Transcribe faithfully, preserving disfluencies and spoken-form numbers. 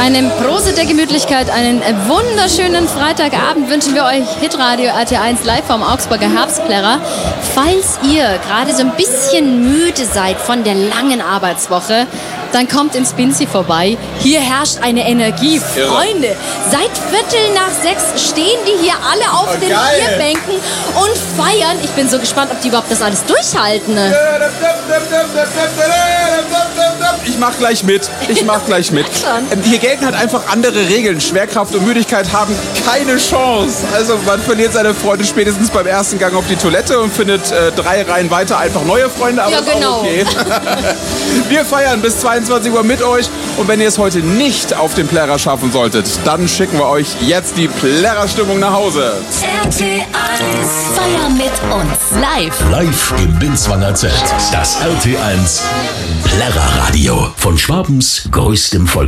einem Prosit der Gemütlichkeit, einen wunderschönen Freitagabend wünschen wir euch. Hitradio R T eins live vom Augsburger Herbstplärrer. Falls ihr gerade so ein bisschen müde seid von der langen Arbeitswoche, dann kommt ins Binzi vorbei. Hier herrscht eine Energie. Irre. Freunde, seit Viertel nach sechs stehen die hier alle auf Oh, den geil. Bierbänken und feiern. Ich bin so gespannt, ob die überhaupt das alles durchhalten. Ich mach gleich mit. Ich mach gleich mit. schon. Ähm, Hier gelten halt einfach andere Regeln. Schwerkraft und Müdigkeit haben keine Chance. Also man verliert seine Freunde spätestens beim ersten Gang auf die Toilette und findet äh, drei Reihen weiter einfach neue Freunde. Aber Ja, ist auch genau. okay. Wir feiern bis zweiundzwanzig Uhr mit euch. Und wenn ihr es heute nicht auf den Plärrer schaffen solltet, dann schicken wir euch jetzt die Plärrer-Stimmung nach Hause. R T eins. Feier mit uns. Live. Live im Binswanger Zelt. Das R T eins Plärrer Radio von Schwabens größtem Volk.